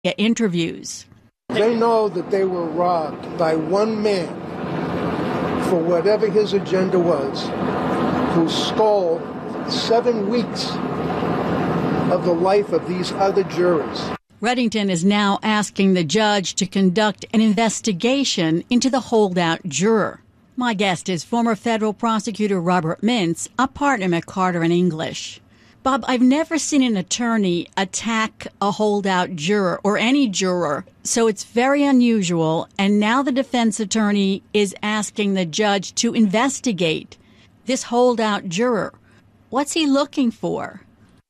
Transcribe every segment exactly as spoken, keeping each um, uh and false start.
interviews. They know that they were robbed by one man for whatever his agenda was, who stole seven weeks of the life of these other jurors. Reddington is now asking the judge to conduct an investigation into the holdout juror. My guest is former federal prosecutor Robert Mintz, a partner at Carter and English. Bob, I've never seen an attorney attack a holdout juror or any juror, so it's very unusual. And now the defense attorney is asking the judge to investigate this holdout juror. What's he looking for?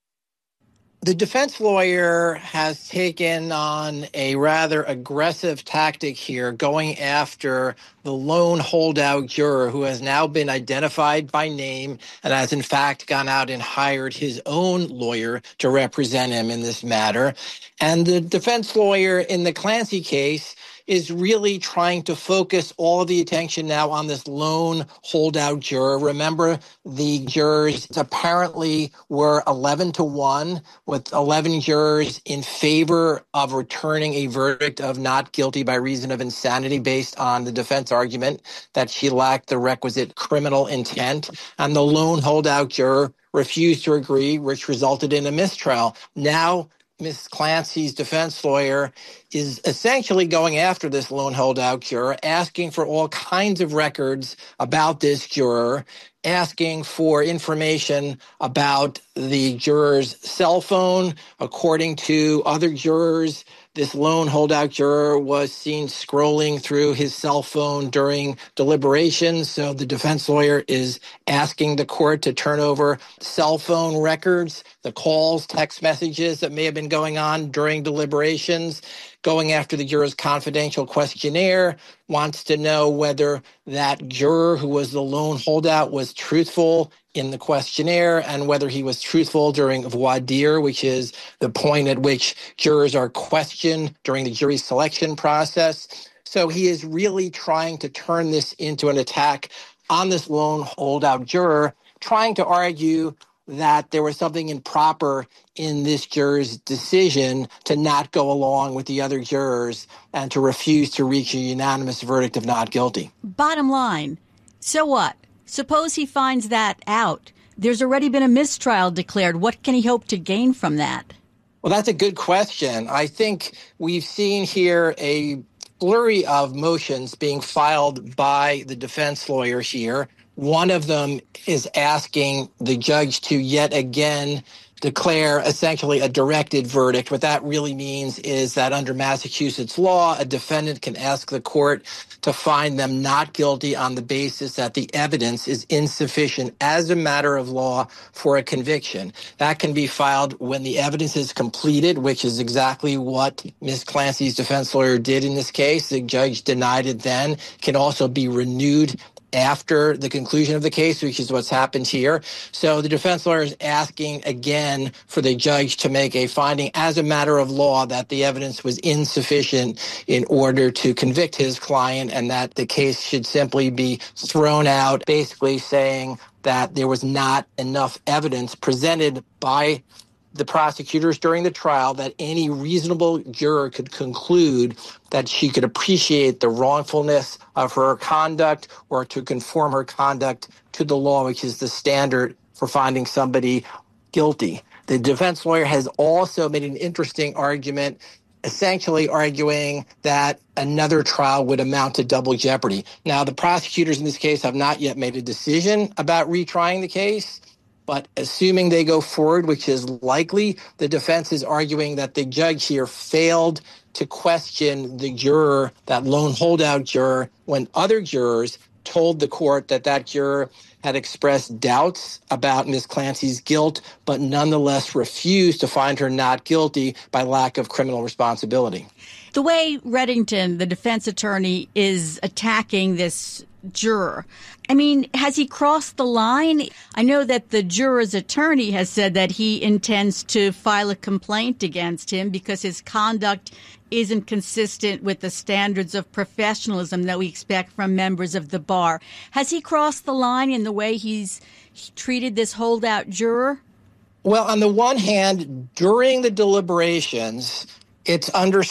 The defense lawyer has taken on a rather aggressive tactic here, going after the lone holdout juror who has now been identified by name and has in fact gone out and hired his own lawyer to represent him in this matter. And the defense lawyer in the Clancy case is really trying to focus all of the attention now on this lone holdout juror. Remember, the jurors apparently were eleven to one, with eleven jurors in favor of returning a verdict of not guilty by reason of insanity based on the defense argument that she lacked the requisite criminal intent. And the lone holdout juror refused to agree, which resulted in a mistrial. Now, Miz Clancy's defense lawyer is essentially going after this lone holdout juror, asking for all kinds of records about this juror, asking for information about the juror's cell phone. According to other jurors, this lone holdout juror was seen scrolling through his cell phone during deliberations. So the defense lawyer is asking the court to turn over cell phone records, the calls, text messages that may have been going on during deliberations, going after the juror's confidential questionnaire, wants to know whether that juror who was the lone holdout was truthful in the questionnaire and whether he was truthful during voir dire, which is the point at which jurors are questioned during the jury selection process. So he is really trying to turn this into an attack on this lone holdout juror, trying to argue that there was something improper in this juror's decision to not go along with the other jurors and to refuse to reach a unanimous verdict of not guilty. Bottom line, so what? Suppose he finds that out. There's already been a mistrial declared. What can he hope to gain from that? Well, that's a good question. I think we've seen here a flurry of motions being filed by the defense lawyer here. One of them is asking the judge to yet again declare essentially a directed verdict. What that really means is that under Massachusetts law, a defendant can ask the court to find them not guilty on the basis that the evidence is insufficient as a matter of law for a conviction. That can be filed when the evidence is completed, which is exactly what Miz Clancy's defense lawyer did in this case. The judge denied it then. It can also be renewed after the conclusion of the case, which is what's happened here. So the defense lawyer is asking again for the judge to make a finding as a matter of law that the evidence was insufficient in order to convict his client and that the case should simply be thrown out, basically saying that there was not enough evidence presented by the prosecutors during the trial that any reasonable juror could conclude that she could appreciate the wrongfulness of her conduct or to conform her conduct to the law, which is the standard for finding somebody guilty. The defense lawyer has also made an interesting argument, essentially arguing that another trial would amount to double jeopardy. Now, the prosecutors in this case have not yet made a decision about retrying the case. But assuming they go forward, which is likely, the defense is arguing that the judge here failed to question the juror, that lone holdout juror, when other jurors told the court that that juror had expressed doubts about Miz Clancy's guilt, but nonetheless refused to find her not guilty by lack of criminal responsibility. The way Reddington, the defense attorney, is attacking this juror, I mean, has he crossed the line? I know that the juror's attorney has said that he intends to file a complaint against him because his conduct isn't consistent with the standards of professionalism that we expect from members of the bar. Has he crossed the line in the way he's treated this holdout juror? Well, on the one hand, during the deliberations, It's under